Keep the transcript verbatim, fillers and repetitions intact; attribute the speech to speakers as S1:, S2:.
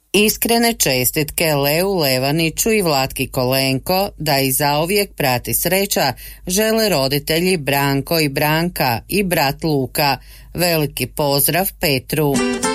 S1: Iskrene čestitke Leu Levaniću i Vlatki Kolenko da i zauvijek prati sreća žele roditelji Branko i Branka i brat Luka. Veliki pozdrav Petru.